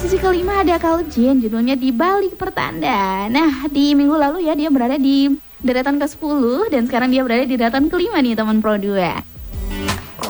posisi kelima ada Carl Jin, judulnya Di Balik Pertanda. Nah, di minggu lalu ya dia berada di deretan ke-10 dan sekarang dia berada di deretan kelima nih teman Pro 2.